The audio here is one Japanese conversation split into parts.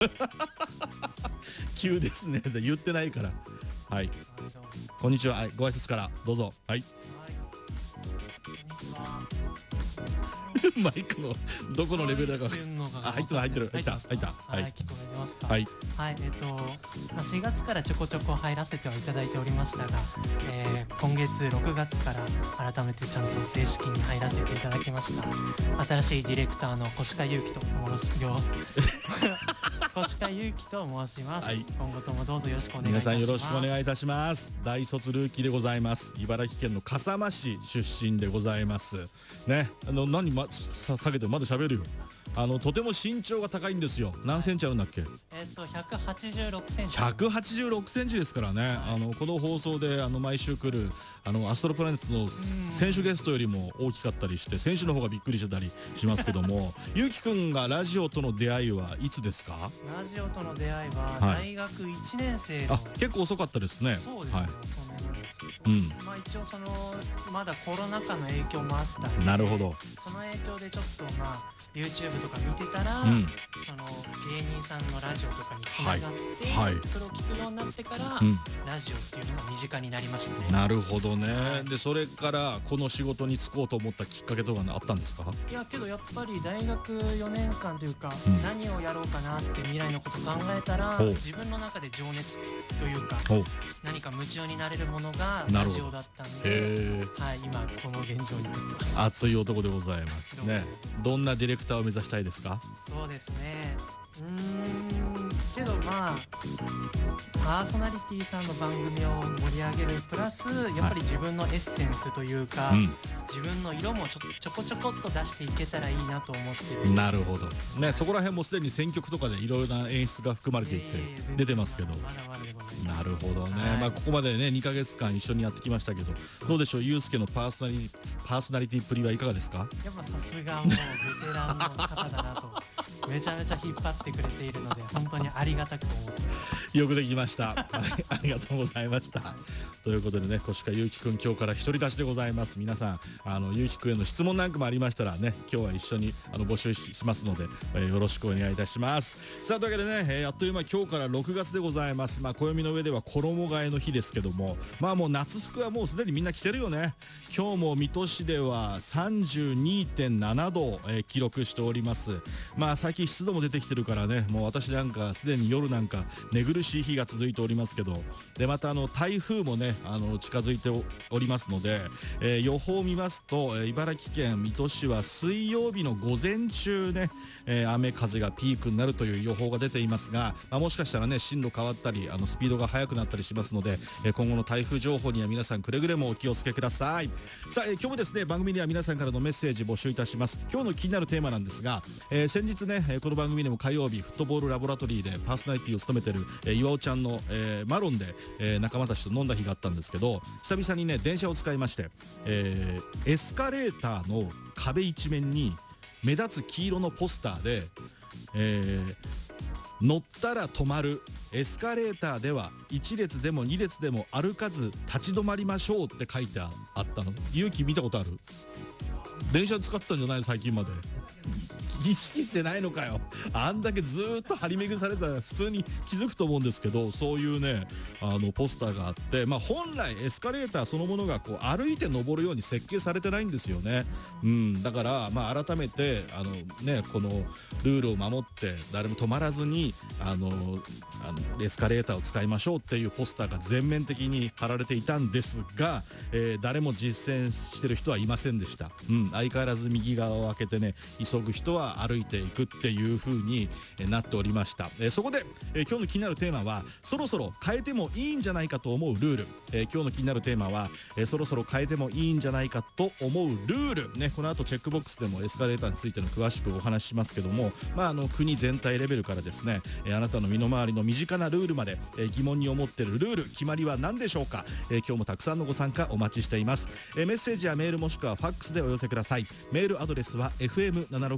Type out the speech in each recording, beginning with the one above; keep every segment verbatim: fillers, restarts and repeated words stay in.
急ですね。言ってないから。はい。こんにちは。はい、ご挨拶からどうぞ。はい。マイクのどこのレベルだか。あ、入ってる入ってる入った入った。 はい、聞こえてますか。 はい。 はい、えっとしがつからちょこちょこ入らせてはいただいておりましたが、えー、今月ろくがつから改めてちゃんと正式に入らせていただきました。新しいディレクターの越川祐希と申しよ越川祐希と申します。はい、今後ともどうぞよろしくお願いいたします。 皆さんよろしくお願いいたします。大卒ルーキーでございます。茨城県の笠間市出身でございますね。あの何まさ下げてまだ喋るよ。あのとても身長が高いんですよ。何センチあるんだっけ。 えっとひゃくはちじゅうろくセンチ。 ひゃくはちじゅうろくセンチですからね。あのこの放送であの毎週来るあのアストロプラネッツの選手ゲストよりも大きかったりして、選手の方がびっくりしてたりしますけどもゆうきくんがラジオとの出会いはいつですか。 ラジオとの出会いは大学いちねん生の、 はい、あ、結構遅かったですね。 そうですね、はい、遅めなんですけど、 うん、 まあ一応そのまだコロナ禍の影響もあったり、 なるほど、 その影響でちょっとまあ YouTube とか見てたら、うん、その芸人さんのラジオとかにつながって、はいはい、それを聞くようになってから、うん、ラジオっていうのが身近になりましたね。 なるほどね、はい、でそれからこの仕事に就こうと思ったきっかけとかあったんですか。 いやけどやっぱり大学よねんかんというか、うん、何をやろうかなって未来のこと考えたら、自分の中で情熱というか何か夢中になれるものがラジオだったんで、はい、今この現状になってます。 熱い男でございますね。どんなディレクターを目指したいですか。 そうですね、うーんけどまあパーソナリティさんの番組を盛り上げるプラスやっぱり自分のエッセンスというか、はい、自分の色もちょちょこちょこっと出していけたらいいなと思ってる。 なるほどね。そこら辺もすでに選曲とかでいろいろな演出が含まれていて出てますけど、 まだまだでございます。 なるほどね、はい、まあここまでねにかげつかん一緒にやってきましたけど、どうでしょう、ゆうすけのパーソナリパーソナリティっぷりはいかがですか。 やっぱさすがもうベテランの方だなとめちゃめちゃ引っ張ってくれているので本当にありがたく思ってます。 よくできました、はい、ありがとうございました、はい、ということでね、越川ゆうきくん今日から独り立ちでございます。皆さんあのゆうきくんへの質問なんかもありましたらね、今日は一緒にあの募集 し, しますので、えー、よろしくお願いいたします。さあというわけでね、えー、あっという間今日からろくがつでございます。まあ暦の上では衣替えの日ですけども、まあもう夏服はもうすでにみんな着てるよね。今日も水戸市では さんじゅうにてんななどを、えー、記録しております。まあ最近湿度も出てきてるからね、もう私なんかすでに夜なんか寝苦しい日が続いておりますけど、でまたあの台風もねあの近づいて お, おりますので、えー、予報を見ますと、えー、茨城県水戸市は水曜日の午前中ね、えー、雨風がピークになるという予報が出ていますが、まあ、もしかしたらね進路変わったりあのスピードが速くなったりしますので、えー、今後の台風情報には皆さんくれぐれもお気をつけください。さあ、えー、今日もですね番組では皆さんからのメッセージ募集いたします。今日の気になるテーマなんですが、えー、先日ねこの番組でも火曜日フットボールラボラトリーでパーソナリティを務めている、えー、岩尾ちゃんの、えー、マロンで、えー、仲間たちと飲んだ日があったんですけど、久々にね電車を使いまして、えー、エスカレーターの壁一面に目立つ黄色のポスターで、えー、乗ったら止まるエスカレーターではいち列でもに列でも歩かず立ち止まりましょうって書いてあったの。勇気見たことある？電車使ってたんじゃないの最近まで。意識してないのかよ。あんだけずっと張り巡されたら普通に気づくと思うんですけど、そういうねあのポスターがあって、まあ本来エスカレーターそのものがこう歩いて登るように設計されてないんですよね。うん、だからまあ改めてあのねこのルールを守って誰も止まらずにあのあのエスカレーターを使いましょうっていうポスターが全面的に貼られていたんですが、えー、誰も実践してる人はいませんでした。うん、相変わらず右側を開けてね急ぐ人は歩いていくっていう風になっておりました。えー、そこで、えー、今日の気になるテーマはそろそろ変えてもいいんじゃないかと思うルール。えー、今日の気になるテーマは、えー、そろそろ変えてもいいんじゃないかと思うルール、ね、この後チェックボックスでもエスカレーターについての詳しくお話ししますけども、まあ、あの国全体レベルからですね、えー、あなたの身の回りの身近なルールまで、えー、疑問に思っているルール決まりは何でしょうか。えー、今日もたくさんのご参加お待ちしています。えー、メッセージやメールもしくはファックスでお寄せください。メールアドレスは エフエムななひゃくろくに アッ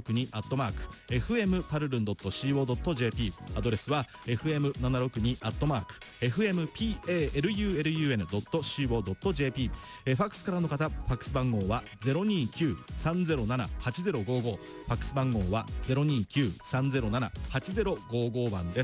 ットマーク エフエムパルルン ドット シーオー ドット ジェーピー アドレスは エフエムななろくに アットマーク エフエムパルルン ドット シーオー ドット ジェーピー、えー、ファックスからの方ファックス番号は ゼロにきゅうさんゼロななはちゼロごご、ファックス番号は ゼロにきゅうさんゼロななはちゼロごご 番です。